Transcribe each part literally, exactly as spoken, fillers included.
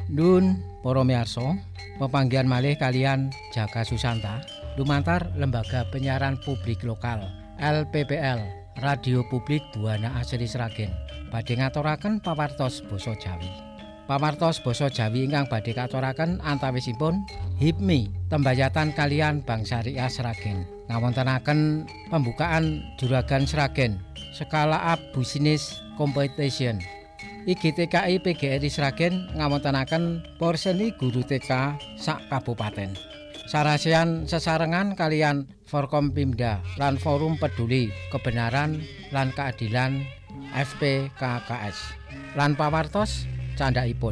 Nun para miyarsa, pepanggihan malih kalian Jaka Susanta, lumantar Lembaga Penyiaran Publik Lokal L P P L Radio Publik Buana Asri Sragen badhe ngaturaken pawartos basa Jawi. Pawartos basa Jawi ingkang badhe katuraken antawisipun H I P M I Tembayatan kalian Bank Syariah Sragen ngawontenaken pembukaan Juragan Sragen Skala Up Business Competition. I G T K I P G R I Sragen ngawontenaken porseni guru T K sak kabupaten. Sarasean sesarengan kalian Forkompimda lan Forum Peduli Kebenaran lan Keadilan F P K K S. Lan pawartos candhaipun.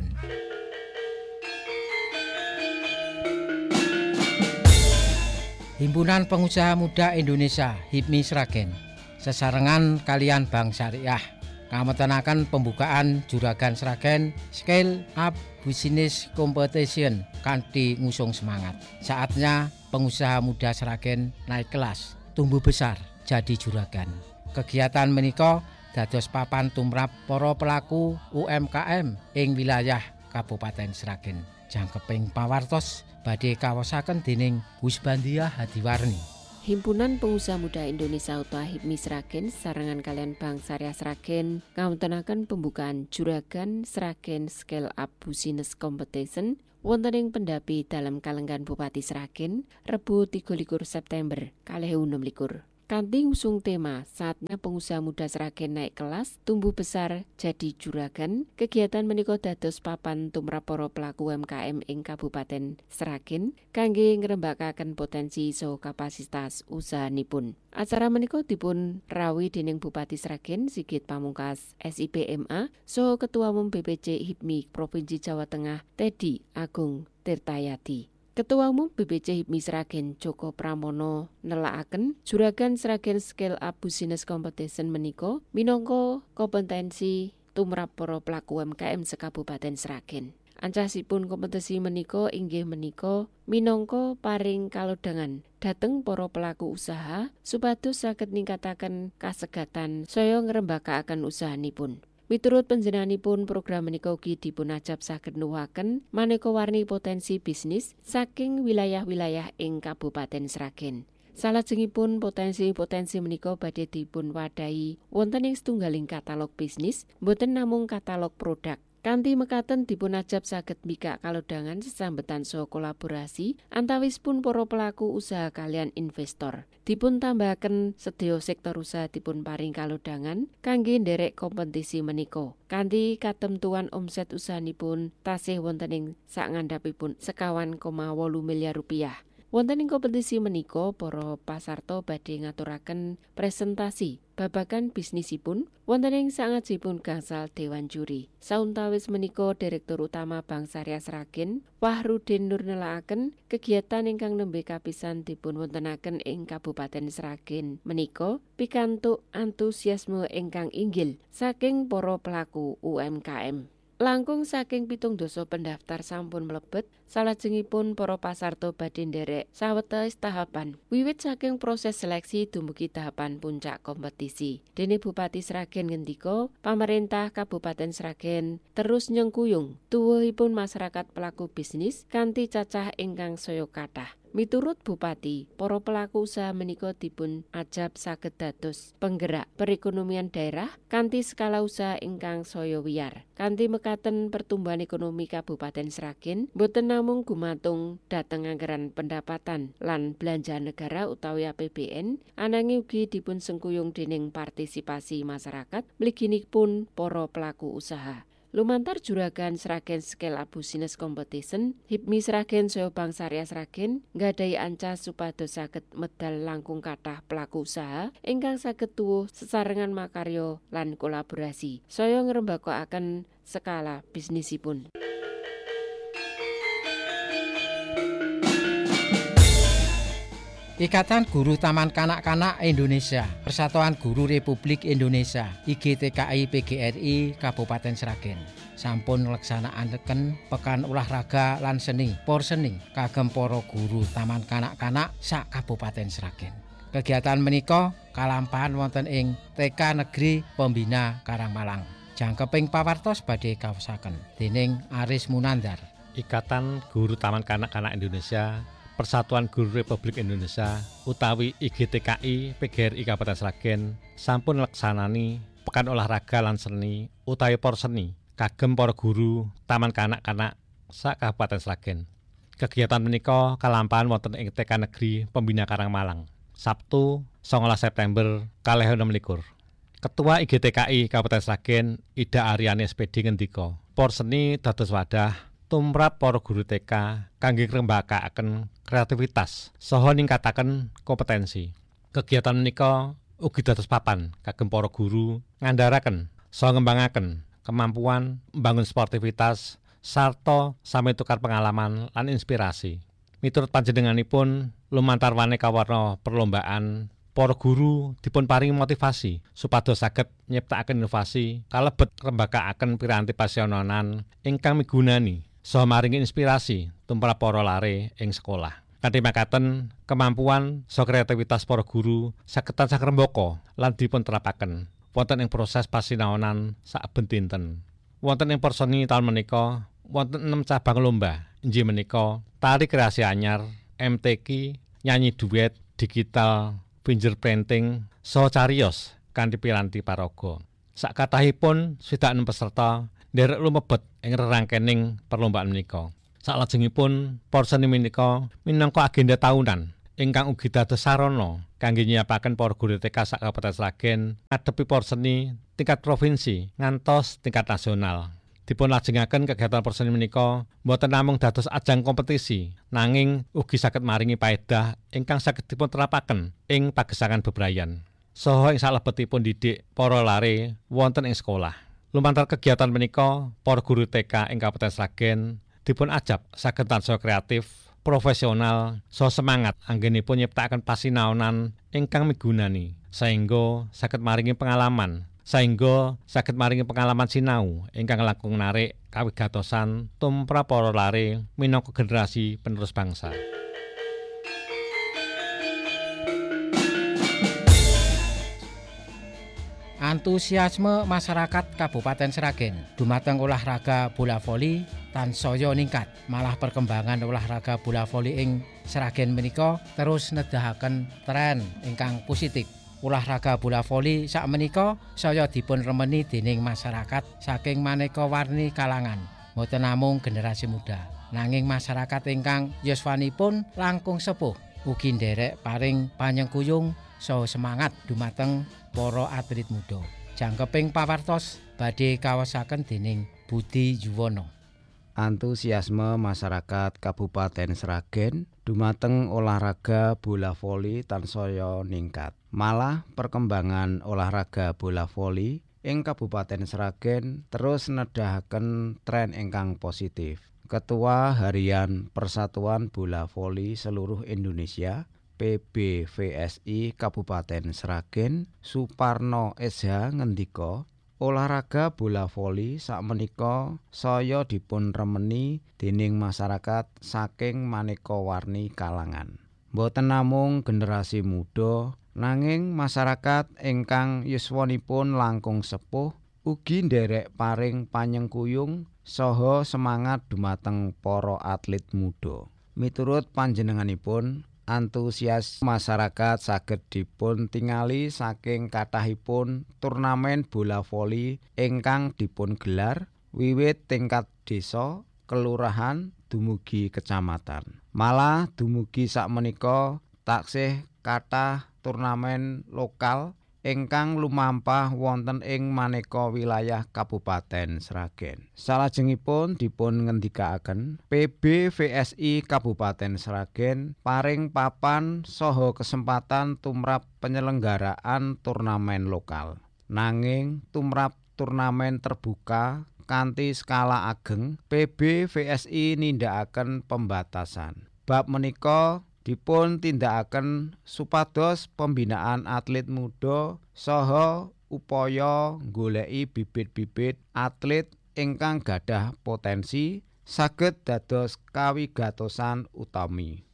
Himpunan Pengusaha Muda Indonesia H I P M I Sragen sesarengan kalian Bank Syariah ngawontenaken pembukaan Juragan Sragen Scale Up Business Competition kanthi ngusung semangat. Saatnya pengusaha muda Sragen naik kelas, tumbuh besar, jadi juragan. Kegiatan menika dados papan tumrap para pelaku U M K M ing wilayah Kabupaten Sragen. Jangkeping pawartos badhe kawosaken dening Husbandia Hadiwarni. Himpunan Pengusaha Muda Indonesia utawa H I P M I Sragen sarangan kalian Bank Syariah Sragen ngawontenaken pembukaan Juragan Sragen Scale Up Business Competition wonten ing Pendapi dalam Kalenggan Bupati Sragen Rebo tiga likur September kalih ewu enem likur. Kanthi ngusung tema saatnya pengusaha muda Sragen naik kelas, tumbuh besar, jadi juragan, kegiatan menika dados papan tumrap para pelaku U M K M ing Kabupaten Sragen kangge ngrembakaken potensi saha kapasitas usahanipun. Acara menika dipun rawi dening Bupati Sragen Sigit Pamungkas S I P M A saha Ketua Umum B P C H I P M I Provinsi Jawa Tengah Teddy Agung Tirtayadi. Ketua Umum B P C H I P M I Sragen Joko Pramono nelakaken Juragan Sragen Scale Up Business Competition menika minangka kompetensi tumrap para pelaku U M K M sekabupaten Sragen. Ancasipun kompetisi menika inggih menika minangka paring kalodhangan dhateng para pelaku usaha supados saged ningkataken kasegatan saya ngrembakakaken usahanipun. Miturut panjenenganipun program menika ugi dipun ajab saged nuwuhaken maneka warni potensi bisnis saking wilayah-wilayah ing Kabupaten Sragen. Salajengipun potensi-potensi menika badhe dipun wadahi wonten ing setunggaling katalog bisnis, boten namung katalog produk. Kanthi mekaten dipun ajab saged mbikak kalodhangan sesambetan saha kolaborasi antawisipun para pelaku usaha kalian investor. Dipun tambahaken sedaya sektor usaha dipun paring kalodhangan kangge nderek kompetisi menika. Kanthi katemtuan omset usahanipun tasih wonten ing sakngandhapipun sekawan koma wolu miliar rupiah. Wonten ing kompetisi menika para pasarta badhe ngaturaken presentasi babagan bisnisipun wonten ing sangajipun gangsal dewan juri. Sauntawis menika Direktur Utama Bank Syariah Sragen Wahrudin Nur nelakaken kegiatan ingkang nembe kapisan dipun wontenaken ing Kabupaten Sragen menika pikantuk antusiasme ingkang inggil saking para pelaku U M K M. Langkung saking pitung dasa pendaftar sampun mlebet, salajengipun para pasarta badhe nderek sawetawis tahapan. Wiwit saking proses seleksi dumugi tahapan puncak kompetisi. Dene Bupati Sragen ngendika, pamarentah Kabupaten Sragen terus nyengkuyung tuwuhipun masyarakat pelaku bisnis kanthi cacah ingkang saya kathah. Miturut Bupati, para pelaku usaha menika dipun ajab saged dados penggerak perekonomian daerah kanthi skala usaha ingkang saya wiyar. Kanthi mekaten pertumbuhan ekonomi Kabupaten Sragen boten namung gumantung dhateng anggaran pendapatan lan belanja negara utawi A P B N, ananging ugi dipun sengkuyung dening partisipasi masyarakat mliginipun para pelaku usaha. Lumantar Juragan Sragen Scale Up Business Competition, H I P M I Sragen saha Bank Syariah Sragen nggadahi ancas supados saged medal langkung kathah pelaku usaha ingkang saged tuwuh sesarengan makarya lan kolaborasi saya ngrembakakaken skala bisnisipun. Ikatan Guru Taman Kanak-kanak Indonesia, Persatuan Guru Republik Indonesia, I G T K I P G R I Kabupaten Sragen sampun ngleksanakaken pekan olahraga lan seni porseni kagem para guru taman kanak-kanak sak Kabupaten Sragen. Kegiatan menika kalampahan wonten ing T K Negeri Pembina Karangmalang. Jangkeping pawartos badhe kaosaken dening Aris Munandar. Ikatan Guru Taman Kanak-kanak Indonesia, Persatuan Guru Republik Indonesia utawi I G T K I P G R I Kabupaten Sragen sampun leksanani pekan olahraga lan seni utawi porseni kagem para guru Taman Kanak-kanak sak Kabupaten Sragen. Kegiatan menika kalampahan wonten ing T K Negeri Pembina Karangmalang, Sabtu songolas September kalih enem likur. Ketua I G T K I Kabupaten Sragen Ida Aryani S P D ngendika, porseni dados wadah tumrap para guru T K kangge ngrembakakaken kreativitas saha ningkataken kompetensi. Kegiatan menika ugi dados papan kagem para guru ngandharaken saha ngembangaken kemampuan mbangun sportivitas sarta sami tukar pengalaman lan inspirasi. Miturut panjenenganipun lumantar maneka warna perlombaan, para guru dipun paringi motivasi supados saged nyiptakaken inovasi kalebet ngrembakakaken piranti pasionanan ingkang migunani saha maringi inspirasi tumrap para lare ing sekolah. Kanthi makaten kemampuan saha kreativitas para guru saged tansah ngrembaka lan dipun terapaken wonten ing proses pasinaonan saben dinten. Wonten ing porseni taun menika wonten enam cabang lomba, inggih menika tari kreasi anyar, M T Q, nyanyi duet, digital, fingerpainting, saha cariyos kanthi piranti paraga. Sakatahipun swidak enem peserta nderek lumebet ing rerangkening perlombaan menika. Salajengipun porseni menika minangka agenda tahunan ingkang ugi dados sarana kangge nyiapaken para guru T K sak Kabupaten Sragen ngadepi porseni tingkat provinsi ngantos tingkat nasional. Dipun lajengaken kegiatan porseni menika boten namung dados ajang kompetisi, nanging ugi saged maringi paedah ingkang saged dipun terapaken ing pagesangan bebrayan saha ing salebetipun didik para lare wonten ing sekolah. Lumantar kegiatan menika, para guru T K ing Kabupaten Sragen dipun ajab saged tansah kreatif, profesional, saha semangat anggenipun nyiptakaken pasinaonan ingkang migunani, saengga saged maringi pengalaman, saengga saged maringi pengalaman sinau ingkang langkung narik kawigatosan tumrap para lare minangka generasi penerus bangsa. Antusiasme masyarakat Kabupaten Sragen dumateng olahraga bola voli tansaya ningkat. Malah perkembangan olahraga bola voli ing Sragen menika terus nedahaken tren ingkang positif. Olahraga bola voli sakmenika saya dipun remeni dening masyarakat saking maneka warni kalangan. Mboten namung generasi muda, nanging masyarakat ingkang yuswanipun langkung sepuh ugi nderek paring panyengkuyung saha semangat dumateng para atlet muda. Jangkeping pawartos badhe kaosaken dening Budi Yuwono. Antusiasme masyarakat Kabupaten Sragen dumateng olahraga bola voli tansaya ningkat. Malah perkembangan olahraga bola voli ing Kabupaten Sragen terus nedahaken tren ingkang positif. Ketua Harian Persatuan Bola Voli Seluruh Indonesia P B V S I Kabupaten Sragen Suparno S H ngendika, olahraga bola voli sakmenika saya dipun remeni dening masyarakat saking maneka warni kalangan. Mboten namung generasi muda, nanging masyarakat ingkang yuswanipun langkung sepuh ugi nderek paring panyengkuyung saha semangat dumateng para atlet muda. Miturut panjenenganipun, antusias masyarakat saged dipun tingali saking kathahipun turnamen bola voli ingkang dipun gelar wiwit tingkat desa, kelurahan dumugi kecamatan. Malah dumugi sakmenika taksih kathah turnamen lokal ingkang lumampah wonten ing maneka wilayah Kabupaten Sragen. Salajengipun dipun ngendikaaken P B V S I Kabupaten Sragen paring papan saha kesempatan tumrap penyelenggaraan turnamen lokal. Nanging tumrap turnamen terbuka kanthi skala ageng, P B V S I nindakaken pembatasan. Bab menika dipun tindakaken supados pembinaan atlet muda saha upaya nggoleki bibit-bibit atlet ingkang gadah potensi saged dados kawigatosan utami.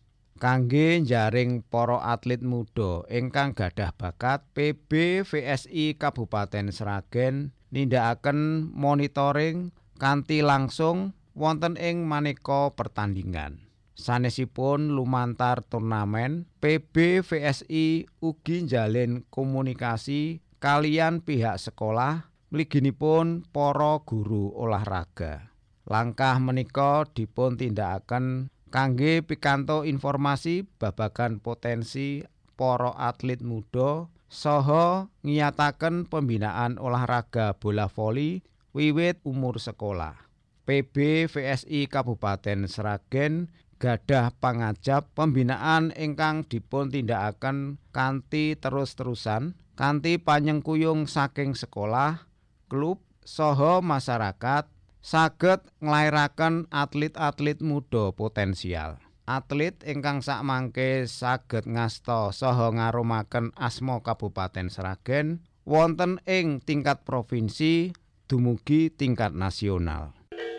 Kangge njaring para atlet muda ingkang gadah bakat, P B V S I Kabupaten Sragen nindakaken monitoring kanthi langsung wonten ing maneka pertandingan. Sanesipun lumantar turnamen, P B V S I ugi njalin komunikasi kaliyan pihak sekolah mliginipun para guru olahraga. Langkah menika dipun tindakaken kangge pikantuk informasi babagan potensi para atlet muda saha ngiyataken pembinaan olahraga bola voli wiwit umur sekolah. P B V S I Kabupaten Sragen gadah pangajap pembinaan ingkang dipun tindakaken kanthi terus-terusan kanthi panyengkuyung saking sekolah, klub saha masyarakat saged nglairaken atlet-atlet muda potensial. Atlet ingkang sakmangke saged ngasta saha ngarumaken asma Kabupaten Sragen wonten ing tingkat provinsi dumugi tingkat nasional.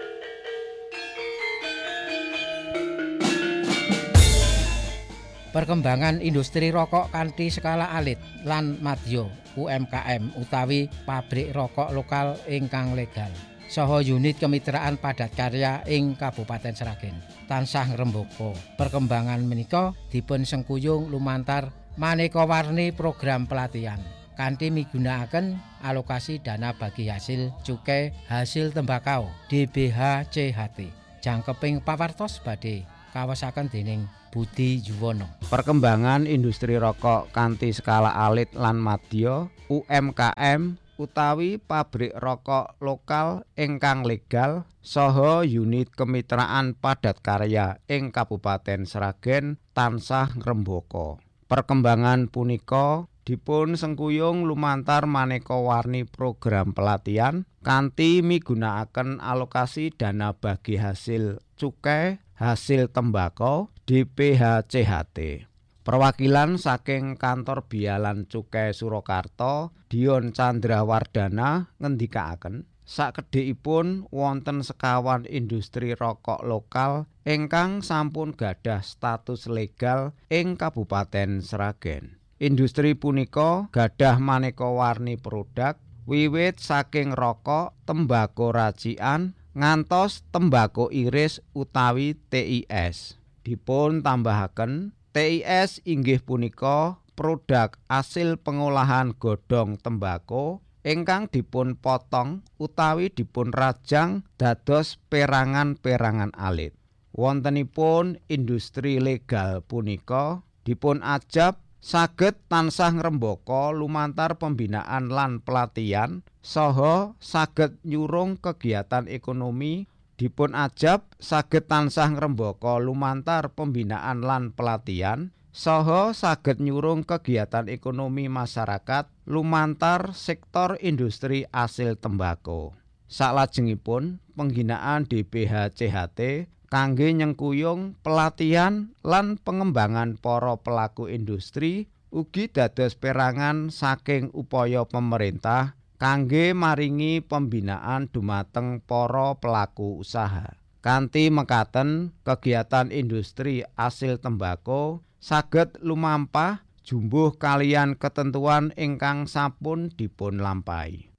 Perkembangan industri rokok kanthi skala alit lan madya U M K M utawi pabrik rokok lokal ingkang legal saha unit kemitraan padat karya ing Kabupaten Sragen tansah ngrembaka. Perkembangan menika dipun sengkuyung lumantar maneka warni program pelatihan kanthi migunakaken alokasi dana bagi hasil cukai hasil tembakau D B H C H T. Jangkeping pawartos badhe kawasaken dening Budi Juwono. Perkembangan industri rokok kanthi skala alit lan madya U M K M utawi pabrik rokok lokal ingkang legal saha unit kemitraan padat karya ing Kabupaten Sragen tansah ngrembaka. Perkembangan punika dipun sengkuyung lumantar maneka warni program pelatihan kanthi migunakaken alokasi dana bagi hasil cukai hasil tembakau D P H C H T. Perwakilan saking Kantor Bialan Cukai Surakarta, Dion Chandrawardana ngendikaaken, sakedhikipun wonten sekawan industri rokok lokal ingkang sampun gadah status legal ing Kabupaten Sragen. Industri punika gadah maneka warni produk wiwit saking rokok, tembako racikan ngantos tembako iris utawi T I S. Dipun tambahaken T I S inggih punika produk asil pengolahan godhong tembako ingkang dipun potong utawi dipun rajang dados perangan-perangan alit. Wontenipun industri legal punika dipun ajab saged tansah ngrembaka lumantar pembinaan lan pelatihan saha saged nyurung kegiatan ekonomi. Dipun ajab saged tansah ngrembaka lumantar pembinaan lan pelatihan saha saged nyurung kegiatan ekonomi masyarakat lumantar sektor industri asil tembako. Salajengipun pengginaan D B H C H T kangge nyengkuyung pelatihan lan pengembangan para pelaku industri ugi dados perangan saking upaya pemerintah kangge maringi pembinaan dumateng para pelaku usaha. Kanthi mekaten kegiatan industri asil tembako saged lumampah jumbuh kaliyan ketentuan ingkang sampun dipun lampahi.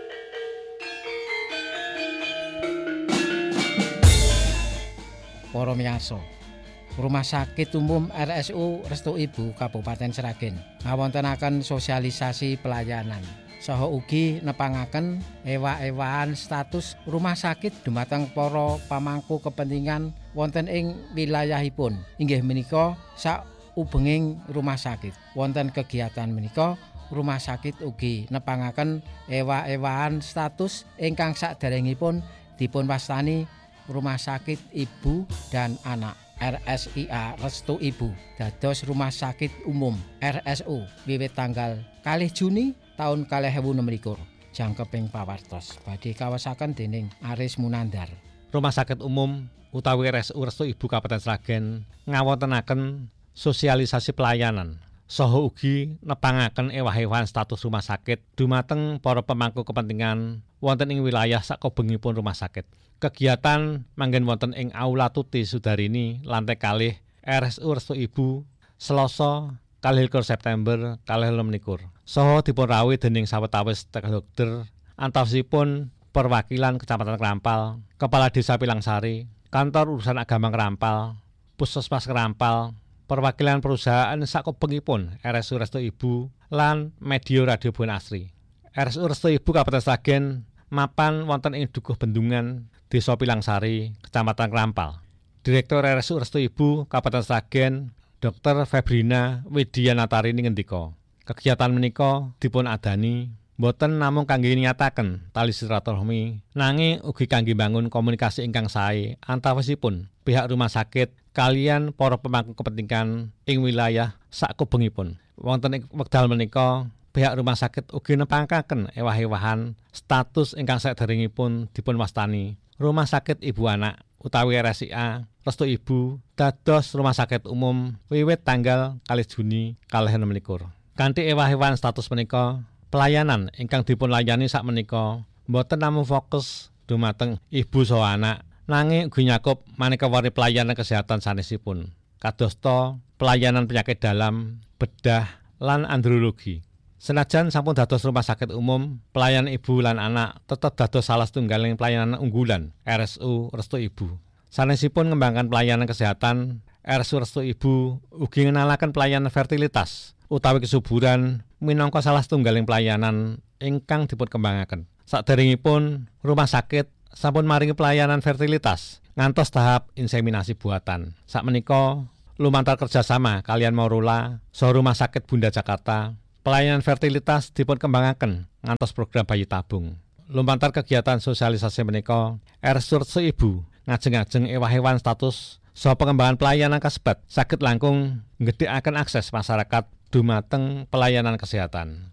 Para miyarsa, Rumah Sakit Umum R S U Restu Ibu Kabupaten Sragen ngawontenaken sosialisasi pelayanan saha ugi nepangaken ewa-ewaan status rumah sakit dumateng para pamangku kepentingan wonten ing wilayahipun. Inggih menika saubenging rumah sakit. Wonten kegiatan menika rumah sakit ugi nepangaken ewa-ewaan status ingkang saderengipun dipun wastani Rumah Sakit Ibu dan Anak R S I A Restu Ibu dados Rumah Sakit Umum R S U wiwit tanggal kalih Juni tahun kalih ewu enem likur. Jangkeping pawartos badhe kawasaken dening Aris Munandar. Rumah Sakit Umum utawi R S U Restu Ibu Kabupaten Sragen ngawontenaken sosialisasi pelayanan saha ugi nepangaken ewah-ewahan status rumah sakit dumateng para pemangku kepentingan wonten ing wilayah sakobengipun rumah sakit. Kegiatan manggen wonten ing Aula Tuti Sudarini lantai kalih R S U Restu Ibu Selasa kalih likur September kalih enem likur. Saha dipun rawuhi dening sawetawis stakeholder antawasipun perwakilan Kecamatan Krampal, Kepala Desa Pilangsari, Kantor Urusan Agama Krampal, Puskesmas Krampal, perwakilan perusahaan sakupengipun R S U Restu Ibu lan media radio Buana Asri. R S U Restu Ibu Kabupaten Sragen mapan wonten ing Dukuh Bendungan, Desa Pilangsari, Kecamatan Krampal. Direktur R S U Restu Ibu Kabupaten Sragen, Dokter Febrina Widyanatarini ngendika, kegiatan menika dipun adani boten namung kangge nyataken tali silaturahmi, nanging ugi kangge bangun komunikasi ingkang sae antawasipun pihak rumah sakit kaliyan para pemangku kepentingan ing wilayah sakubengipun. Wonten ing wekdal menika, pihak rumah sakit ugi nepangaken ewah-ewahan status ingkang saderengipun dipun wastani Rumah Sakit Ibu Anak utawi R S I A Restu Ibu dados rumah sakit umum wiwit tanggal kalih Juni kalih enem likur. Kanthi ewah-ewahan status menika, pelayanan ingkang dipun layani sakmenika boten namung fokus dumateng ibu saha anak, nanging ugi nyakup maneka warni pelayanan kesehatan sanesipun, kadosta pelayanan penyakit dalam, bedah, lan andrologi. Senajan sampun dados rumah sakit umum, pelayanan ibu lan anak tetap dados salah setunggaling pelayanan unggulan R S U Restu Ibu. Sanesipun ngembangkan pelayanan kesehatan, R S U Restu Ibu ugi ngenalaken pelayanan fertilitas utawi kesuburan minangka salah setunggaling pelayanan ingkang dipun kembangaken. Saderengipun rumah sakit sampun maringi pelayanan fertilitas ngantos tahap inseminasi buatan. Sakmenika lumantar kerjasama kalian Morula saha Rumah Sakit Bunda Jakarta, pelayanan fertilitas dipun kembangaken ngantos program bayi tabung. Lumantar kegiatan sosialisasi menika, R S U Restu Ibu ngajeng-ajeng ewah-ewahan status saha pengembangan pelayanan kasebat saged langkung nggedhekaken akses masyarakat dumateng pelayanan kesehatan.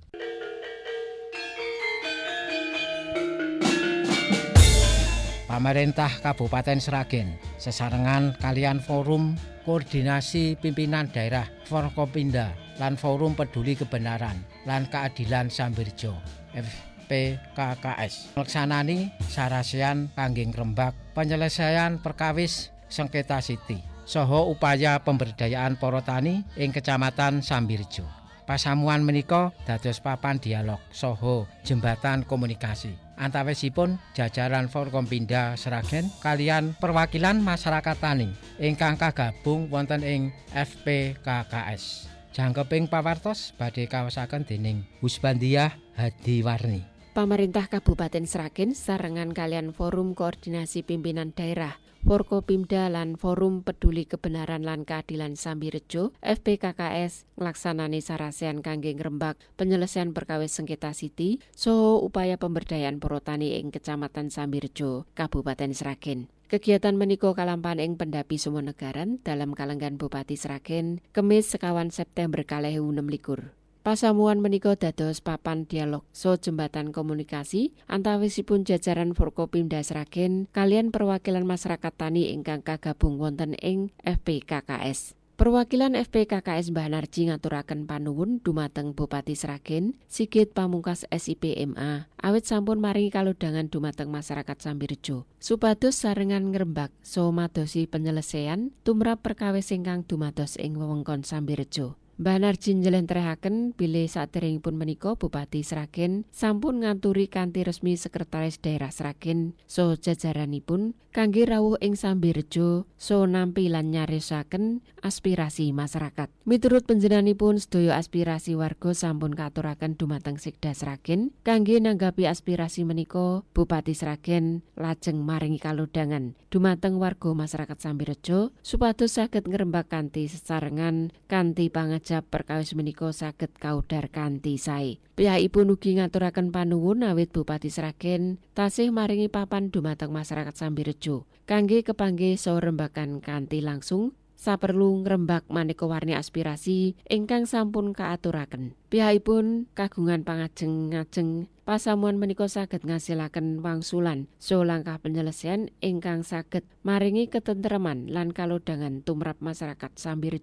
Pemerintah Kabupaten Sragen sesarengan kalian Forum Koordinasi Pimpinan Daerah Forkopimda lan Forum Peduli Kebenaran lan Keadilan Sambirjo F P K K S ngleksanani sarasean kangge ngrembak penyelesaian perkawis sengketa siti saha upaya pemberdayaan para tani ing Kecamatan Sambirjo. Pasamuan menika dados papan dialog saha jembatan komunikasi antawisipun jajaran Forkompinda Sragen kaliyan perwakilan masyarakat tani ingkang kagabung wonten ing F P K K S. Jangkeping pawartos badhe kaosaken dening Husbandiah Hadiwarni. Pemerintah Kabupaten Sragen sarengan kalian Forum Koordinasi Pimpinan Daerah Forkopimda lan Forum Peduli Kebenaran lan Keadilan Sambirjo F P K K S nglaksanani sarasean kangge ngrembak penyelesaian perkawis sengketa siti saha upaya pemberdayaan para tani ing Kecamatan Sambirjo, Kabupaten Sragen. Kegiatan menika kalampahan ing Pendapi Sumonegaran dalam kalenggan Bupati Sragen Kemis sekawan September kalih ewu enem likur. Pasamuan menika dados papan dialog so jembatan komunikasi antawisipun jajaran Forkopimda Sragen kalian perwakilan masyarakat tani ingkang kagabung wonten ing F P K K S. Perwakilan F P K K S Mbah Narji ngaturaken panuwun dumateng Bupati Sragen Sigit Pamungkas S I P M A awit sampun maringi kalodhangan dumateng masyarakat Sambirjo supados sarengan ngrembak so madosi penyelesaian tumrap perkawis ingkang dumados ing wewengkon Sambirjo. Mbah Narji njlentrèhaken bilih saderengipun menika Bupati Sragen sampun nganturi kanthi resmi Sekretaris Daerah Sragen saha jajaranipun kangge rawuh ing Sambirjo so nampi lan nyarisaken aspirasi masyarakat. Miturut panjenenganipun sedaya aspirasi warga sampun katuraken dumateng Sekda Sragen kangge nanggapi aspirasi menika Bupati Sragen lajeng maringi kalodhangan dumateng warga masyarakat Sambirjo supados saged ngrembak kanthi sesarengan kanthi pangajap perkawis menika saged kaudar kanthi sae. Piyakipun ugi ngaturaken panuwun awit Bupati Sragen tasih maringi papan dumateng masyarakat Sambirjo kangge kepanggih saha rembakan kanthi langsung saperlu ngrembak maneka warni aspirasi ingkang sampun kaaturaken. Piyakipun kagungan pangajeng-ajeng pasamuan menika saged ngasilaken wangsulan so langkah penyelesaian ingkang saged maringi ketentreman lan kalodhangan tumrap masyarakat Sambirjo.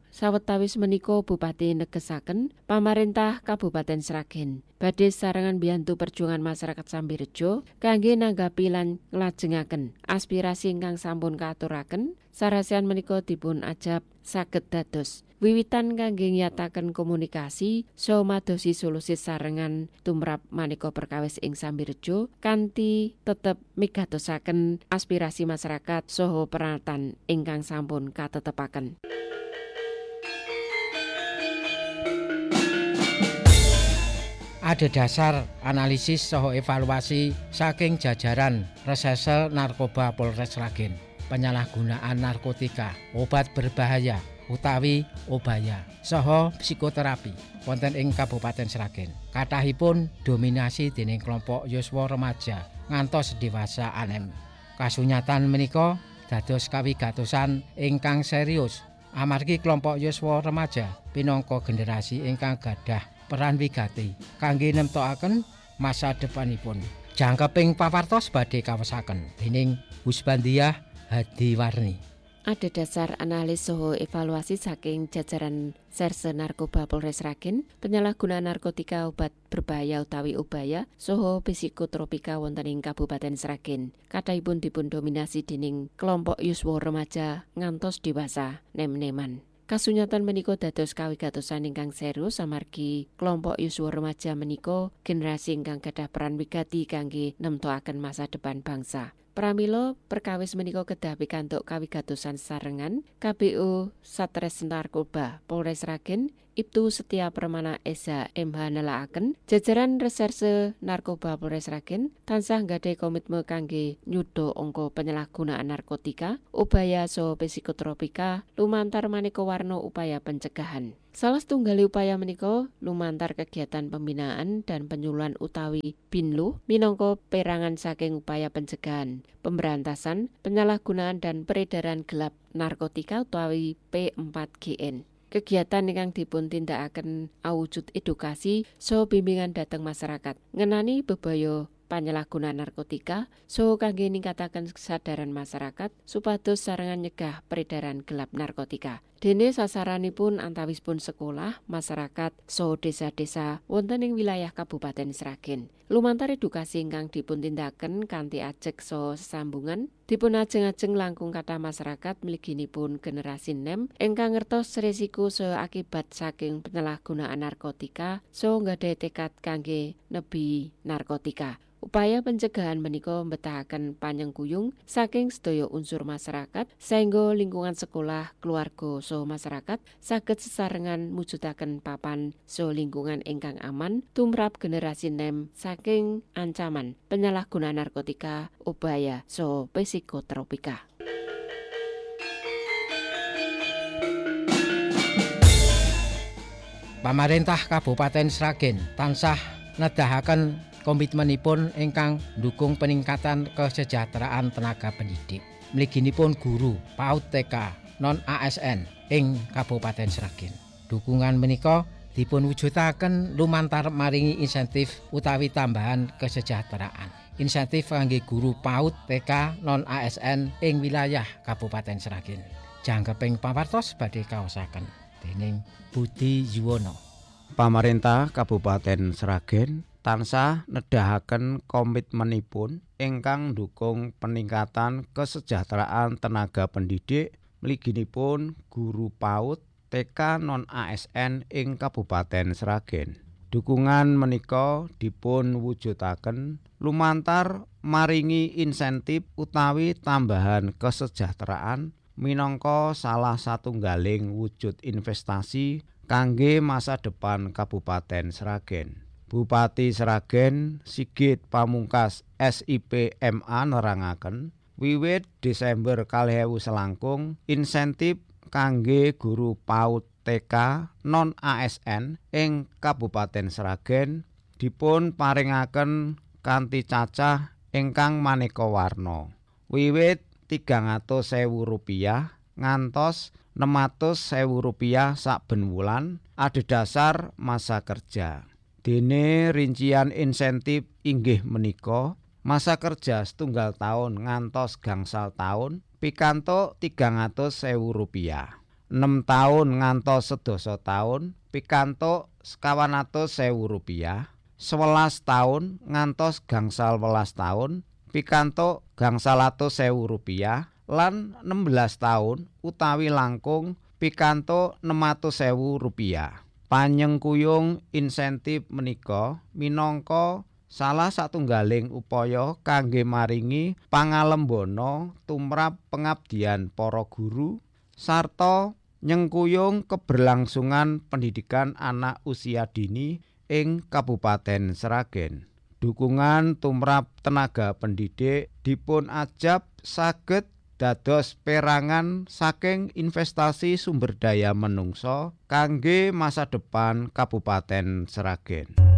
sawetawis menika Bupati negesaken pamarentah Kabupaten Sragen badhe sarengan mbiyantu perjuangan masyarakat Sambirejo kangge nanggapi lan nglajengaken aspirasi ingkang sampun kaaturaken. Sarasian menika dipun ajab saged dados wiwitan kangge nyataken komunikasi saha madosi solusi sarengan tumrap maneka perkawis ing Sambirejo kanthi tetep migatosaken aspirasi masyarakat saha peranatan ingkang sampun katetepaken. Ada dasar analisis saha evaluasi saking jajaran Reserse Narkoba Polres Sragen. Penyalahgunaan narkotika, obat berbahaya utawi obaya saha psikoterapi wonten ing Kabupaten Sragen. Kathahipun dominasi dening kelompok yuswa remaja ngantos dewasa anem. Kasunyatan menika dados kawigatosan ingkang serius amargi kelompok yuswa remaja pinangka generasi ingkang gadah peran wigati kangge nemtokaken masa depanipun. Jangkeping pawartos badhe kawesaken dening Husbandiah Hadiwarni. Ada dasar analis saha evaluasi saking jajaran Serse Narkoba Polres Sragen, penyalahgunaan narkotika, obat berbahaya utawi obaya saha psikotropika wonten ing Kabupaten Sragen. Kathahipun dipun dominasi dening kelompok yuswa remaja ngantos dewasa nem-neman. Kasunyatan menika dados kawigatosan ingkang serius amargi kelompok yuswa remaja menika generasi ingkang gadah peran wigati kangge nemtokaken masa depan bangsa. Pramila perkawis menika kedah pikantuk kawigatosan sarengan K B O Satres Narkoba Polres Sragen Ibtu Setia Permana Esa M H nelakaken jajaran Reserse Narkoba Polres Sragen tansah nggadahi komitmen kangge nyuda angka penyalahgunaan narkotika, obaya saha psikotropika lumantar maneka warna upaya pencegahan. Salah setunggali upaya menika lumantar kegiatan pembinaan dan penyuluhan utawi Binlu minangka perangan saking upaya pencegahan, pemberantasan, penyalahgunaan dan peredaran gelap narkotika utawi P empat G N. Kegiatan ingkang dipun tindakaken awujud edukasi saha bimbingan dhateng masyarakat ngenani bebaya penyalahgunaan narkotika saha kangge ningkataken kesadaran masyarakat supados sarengan nyegah peredaran gelap narkotika. Dene sasaranipun antawisipun sekolah, masyarakat, saha desa-desa wonten ing wilayah Kabupaten Sragen. Lumantar edukasi ingkang dipun tindakaken kanthi ajeg saha sesambungan, dipun ajeng-ajeng langkung kathah masyarakat mliginipun generasi nem ingkang ngertos resiko saha akibat saking penyalahgunaan narkotika saha nggadahi tekad kangge nebi narkotika. Upaya pencegahan menika mbetahaken panyengkuyung saking sedaya unsur masyarakat saengga lingkungan sekolah, keluarga saha masyarakat saged sesarengan mujudaken papan saha lingkungan ingkang aman tumrap generasi nem saking ancaman penyalahgunaan narkotika, obaya saha psikotropika. Pamarentah Kabupaten Sragen tansah nedahaken komitmenipun ingkang ndukung peningkatan kesejahteraan tenaga pendidik. Mliginipun guru PAUD T K non A S N ing Kabupaten Sragen. Dukungan menika dipun wujudaken lumantar maringi insentif utawi tambahan kesejahteraan. Insentif kangge guru PAUD T K non A S N ing wilayah Kabupaten Sragen. Jangkeping pawartos badhe kaosaken dening Budi Yuwono. Pamarentah Kabupaten Sragen tansah nedahaken komitmenipun ingkang ndukung peningkatan kesejahteraan tenaga pendidik mliginipun guru PAUD T K non A S N ing Kabupaten Sragen. Dukungan menika dipun wujudaken lumantar maringi insentif utawi tambahan kesejahteraan minangka salah satunggaling wujud investasi kangge masa depan Kabupaten Sragen. Bupati Sragen Sigit Pamungkas S I P M A nerangaken wiwit Desember kalih ewu selangkung insentif kangge guru PAUD T K non A S N ing Kabupaten Sragen dipun paringaken kanthi cacah ingkang maneka warna. Wiwit tigang atus ewu rupiah ngantos enam atus ewu rupiah saben wulan adhedhasar masa kerja. Dene rincian insentif inggih menika masa kerja setunggal tahun ngantos gangsal tahun pikantuk tigang atus ewu rupiah. enem taun ngantos sedasa taun pikantuk sekawan atus ewu rupiah, sewelas taun ngantos gangsal welas taun pikantuk gangsal atus ewu rupiah, lan enem belas taun utawi langkung pikantuk enem atus ewu rupiah. Panyengkuyung insentif menika minangka salah satunggaling upaya kangge maringi pangalembana tumrap pengabdian para guru sarta nyengkuyung keberlangsungan pendidikan anak usia dini ing Kabupaten Sragen. Dukungan tumrap tenaga pendidik dipun ajab saged dados perangan saking investasi sumber daya manungsa kangge masa depan Kabupaten Sragen.